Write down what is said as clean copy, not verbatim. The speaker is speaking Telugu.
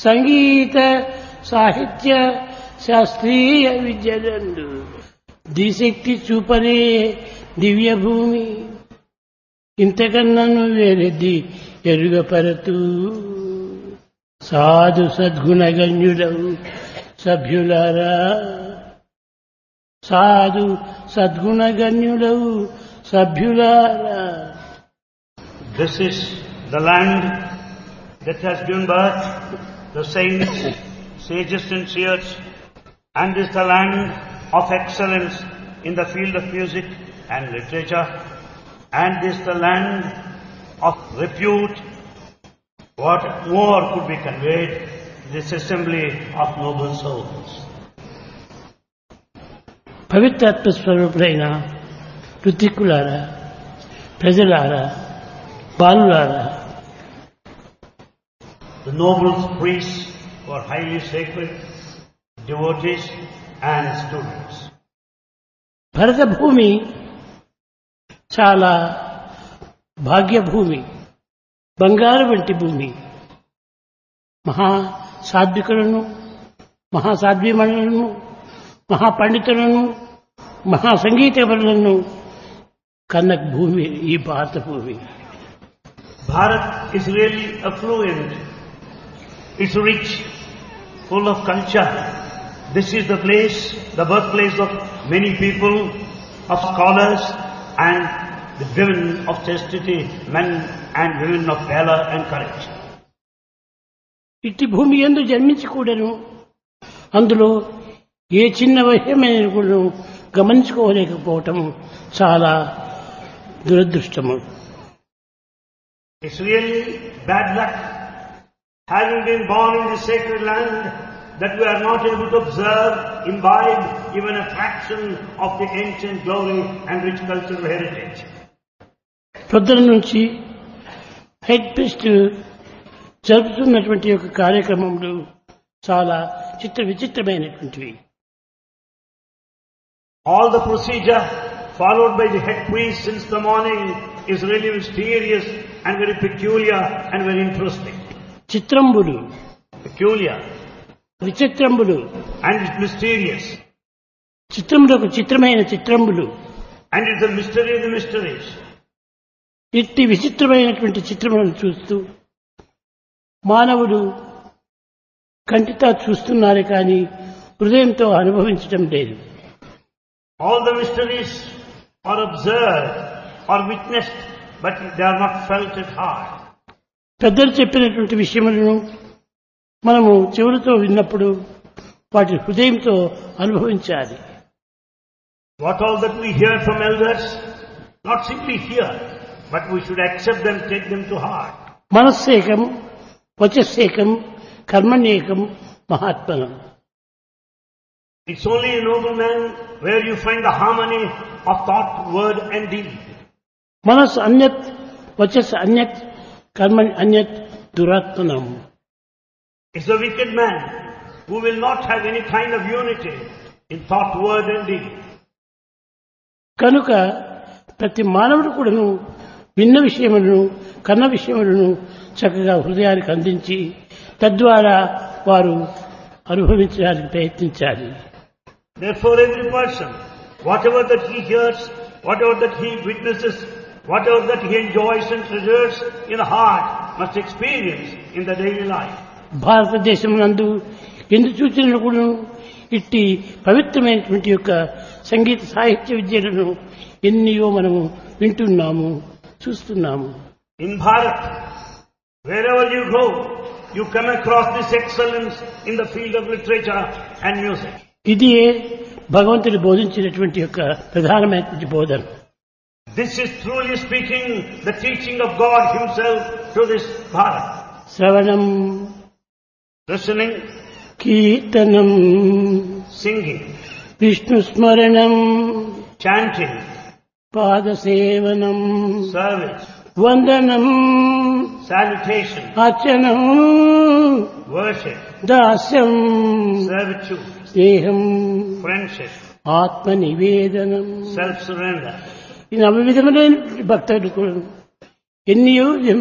సంగీత సాహిత్య శాస్త్రీయ విద్యలందు దిశక్తి చూపనే దివ్య భూమి ఇంతకన్నను వేరెద్ది ఎరుగపరతు సాధు సద్గుణగణ్యులవు సభ్యులారా సాధు సద్గుణగణ్యులవు సభ్యులారా. This is the land that has given birth the saints, sages and seers, and this is the land of excellence in the field of music and literature, and this is the land of repute. What more could be conveyed? This assembly of noble souls. పవిత్రాత్మ స్వరూపుడైన ఋత్విక్కులారా, ప్రజలారా, బాలులారా, the noble priests who are highly sacred, devotees and students. భరత భూమి చాలా భాగ్యభూమి, బంగారు వంటి భూమి. మహా సాత్వికులను, మహాసాధ్వీమణులను, మహాపండితులను, మహాసంగీతపరులను కన్న భూమి ఈ భారత భూమి. Bharat is really affluent. It's rich, full of culture. This is the place, the birthplace of many people, of scholars and the women of chastity, men and women of valor and courage. ఇట్టి భూమి యందు జన్మించి కూడాను అందులో ఏ చిన్న విషయమైన కూడా గమనించుకోలేకపోవటం చాలా దురదృష్టము. It's really bad luck, having been born in this sacred land, that we are not able to observe, imbibe even a fraction of the ancient glory and rich cultural heritage. ప్రొద్దున నుంచి హెడ్ ప్రీస్ట్ జరుపుతున్నటువంటి యొక్క కార్యక్రమములు చాలా విచిత్రమైనటువంటివి. All the procedure followed by the head priest since the morning is really mysterious and very peculiar and very interesting. చిత్రంబులు, Peculiar విచిత్రంబులు, and it's mysterious. చిత్రములకు చిత్రమైన చిత్రంబులు. And it's the mystery of the mysteries. ఇట్టి విచిత్రమైనటువంటి చిత్రములను చూస్తూ మానవుడు కంటితో చూస్తున్నారే కానీ హృదయంతో అనుభవించడం లేదు. All the mysteries are observed or witnessed, but they are not felt at heart. పెద్దలు చెప్పినటువంటి విషయములను మనము చెవులతో విన్నప్పుడు వాటి హృదయంతో అనుభవించాలి. What all that we hear from elders, not simply hear, but we should accept them, take them to heart. మనస్సేకం, వచస్సేకం, కర్మణ్యేకం, మహాత్మనం. It's only a noble man where you find the harmony of thought, word and deed. మనస్సు అన్యత్, వచస్ అన్యత్, కర్మణి అన్యత్, దురాత్మనం. It's the wicked man who will not have any kind of unity in thought, word and deed. కనుక ప్రతి మానవుడు కూడాను విన్న విషయములను, కన్న విషయములను చక్కగా హృదయానికి అందించి తద్వారా వారు అనుభవించడానికి ప్రయత్నించాలి. Therefore every person, whatever that he hears, whatever that he witnesses, whatever that he enjoys and treasures in the heart, must experience in the daily life. భారతదేశం నందు ఎందు చూచినా కూడా ఇట్టి పవిత్రమైనటువంటి యొక్క సంగీత సాహిత్య విద్యలను ఎన్నో మనము వింటున్నాము, చూస్తున్నాము. In Bharat, wherever you go, you come across this excellence in the field of literature and music. ఇది భగవంతుడు బోధించినటువంటి యొక్క ప్రధానమైనటువంటి బోధన. This is truly speaking the teaching of God Himself to this Bharat. శ్రవణం, Listening, కీర్తనం, singing, విష్ణు స్మరణం, chanting, పాదసేవనం, service, వందనం, salutation, అర్చనం, worship, దాస్యం, servitude, స్నేహం, friendship, ఆత్మ నివేదనం. self-surrender. ఈ నవ విధములైన భక్తులు ఎన్నో